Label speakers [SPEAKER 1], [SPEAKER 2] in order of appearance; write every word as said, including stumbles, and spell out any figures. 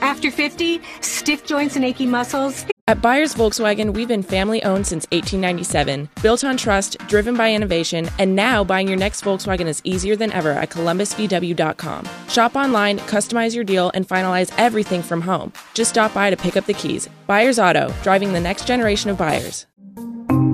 [SPEAKER 1] After fifty, stiff joints and achy muscles.
[SPEAKER 2] At Byers Volkswagen, we've been family-owned since eighteen ninety-seven, built on trust, driven by innovation, and now buying your next Volkswagen is easier than ever at columbus v w dot com. Shop online, customize your deal, and finalize everything from home. Just stop by to pick up the keys. Byers Auto, driving the next generation of buyers.